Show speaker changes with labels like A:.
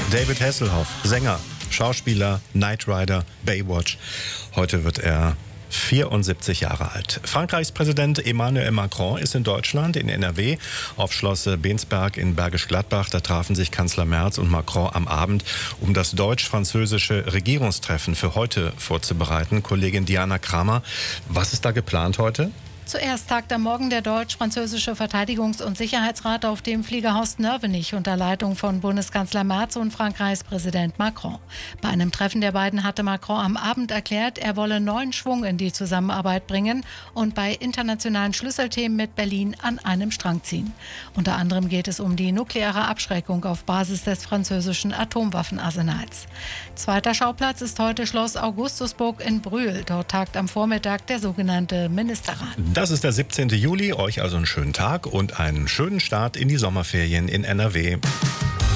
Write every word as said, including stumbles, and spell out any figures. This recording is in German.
A: David Hasselhoff, Sänger, Schauspieler, Knight Rider, Baywatch. Heute wird er vierundsiebzig Jahre alt. Frankreichs Präsident Emmanuel Macron ist in Deutschland, in N R W, auf Schloss Bensberg in Bergisch Gladbach. Da trafen sich Kanzler Merz und Macron am Abend, um das deutsch-französische Regierungstreffen für heute vorzubereiten. Kollegin Diana Kramer, was ist da geplant heute?
B: Zuerst tagt am Morgen der deutsch-französische Verteidigungs- und Sicherheitsrat auf dem Fliegerhaus Nörvenich unter Leitung von Bundeskanzler Merz und Frankreichs Präsident Macron. Bei einem Treffen der beiden hatte Macron am Abend erklärt, er wolle neuen Schwung in die Zusammenarbeit bringen und bei internationalen Schlüsselthemen mit Berlin an einem Strang ziehen. Unter anderem geht es um die nukleare Abschreckung auf Basis des französischen Atomwaffenarsenals. Zweiter Schauplatz ist heute Schloss Augustusburg in Brühl. Dort tagt am Vormittag der sogenannte Ministerrat.
A: Das ist der siebzehnten Juli. Euch also einen schönen Tag und einen schönen Start in die Sommerferien in N R W.